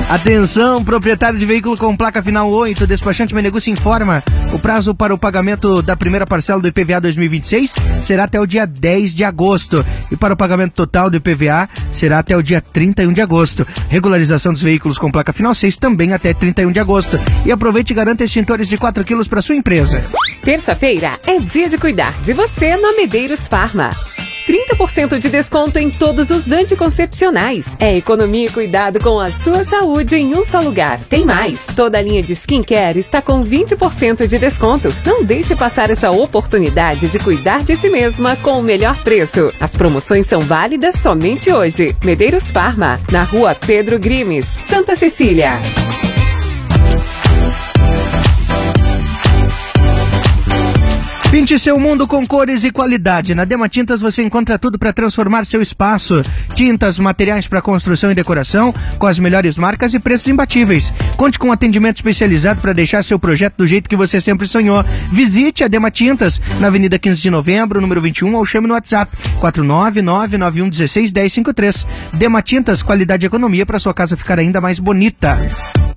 Atenção, proprietário de veículo com placa final 8, despachante Menegusso informa, o prazo para o pagamento da primeira parcela do IPVA 2026 será até o dia 10 de agosto e para o pagamento total do IPVA será até o dia 31 de agosto. Regularização dos veículos com placa final 6 também até 31 de agosto. E aproveite e garanta extintores de 4 quilos para sua empresa. Terça-feira é dia de cuidar de você na Medeiros Farma. 30% de desconto em todos os anticoncepcionais. É economia e cuidado com a sua saúde em um só lugar. Tem mais. Toda a linha de skincare está com 20% de desconto. Não deixe passar essa oportunidade de cuidar de si mesma com o melhor preço. As promoções são válidas somente hoje. Medeiros Farma, na rua Pedro Grimes, Santa Cecília. Pinte seu mundo com cores e qualidade. Na Dema Tintas você encontra tudo para transformar seu espaço. Tintas, materiais para construção e decoração, com as melhores marcas e preços imbatíveis. Conte com um atendimento especializado para deixar seu projeto do jeito que você sempre sonhou. Visite a Dema Tintas, na Avenida 15 de Novembro, número 21, ou chame no WhatsApp 49991161053. Dema Tintas, qualidade e economia para sua casa ficar ainda mais bonita.